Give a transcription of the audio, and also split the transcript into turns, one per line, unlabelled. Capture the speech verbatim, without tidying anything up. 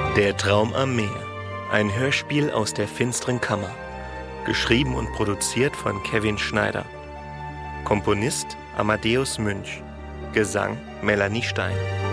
Der Traum am Meer. Ein Hörspiel aus der finsteren Kammer. Geschrieben und produziert von Kevin Schneider. Komponist Amadeus Münch. Gesang Melanie Stein.